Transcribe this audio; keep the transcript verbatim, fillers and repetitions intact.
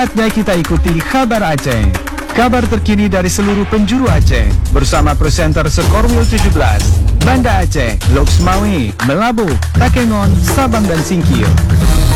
Saatnya kita ikuti Kabar Aceh. Kabar terkini dari seluruh penjuru Aceh bersama presenter Skorwil tujuh belas, Banda Aceh, Loksmawe, Melabu, Takengon, Sabang dan Singkil.